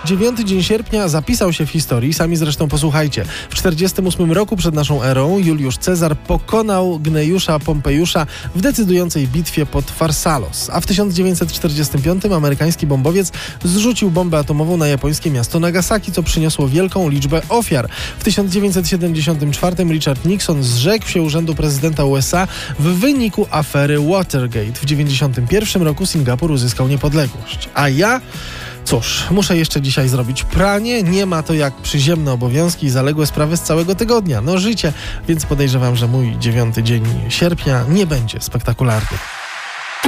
9 dzień sierpnia zapisał się w historii, sami zresztą posłuchajcie. W 48 roku przed naszą erą Juliusz Cezar pokonał Gnejusza Pompejusza w decydującej bitwie pod Farsalos, a w 1945 amerykański bombowiec zrzucił bombę atomową na japońskie miasto Nagasaki, co przyniosło wielką liczbę ofiar. W 1974 Richard Nixon zrzekł się urzędu prezydenta USA w wyniku afery Watergate. W 1991 roku Singapur uzyskał niepodległość. A ja? Cóż, muszę jeszcze dzisiaj zrobić pranie. Nie ma to jak przyziemne obowiązki i zaległe sprawy z całego tygodnia. No życie, więc podejrzewam, że mój 9 dzień sierpnia nie będzie spektakularny.